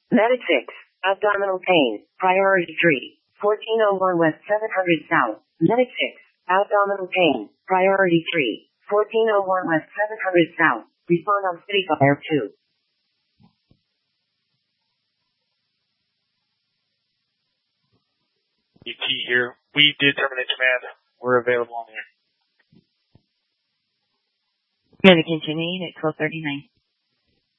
Medic 6, abdominal pain, priority 3, 1401 West 700 South. Medic 6, abdominal pain, priority 3, 1401 West 700 South. Respond on City Fire 2. UT here. We did terminate command. We're available on the air. Medic continuing at 1239.